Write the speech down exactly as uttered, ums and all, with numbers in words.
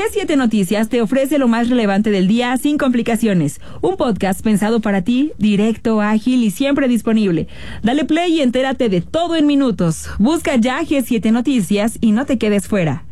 siete Noticias te ofrece lo más relevante del día sin complicaciones. Un podcast pensado para ti, directo, ágil y siempre disponible. Dale play y entérate de todo en minutos. Busca ya G siete Noticias y no te quedes fuera.